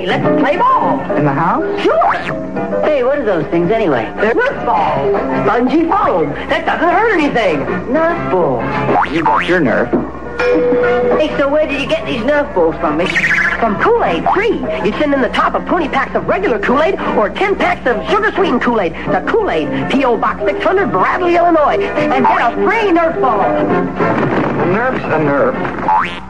Hey, let's play ball. In the house? Sure. Hey, what are those things anyway? They're Nerf balls. Spongy foam. That doesn't hurt anything. Nerf balls. You got your Nerf. Hey, so where did you get these Nerf balls from, Miss? From Kool-Aid, free. You send in the top of 20 packs of regular Kool-Aid or 10 packs of sugar-sweetened Kool-Aid to Kool-Aid, P.O. Box 600, Bradley, Illinois, and get a free Nerf ball. A Nerf's a Nerf.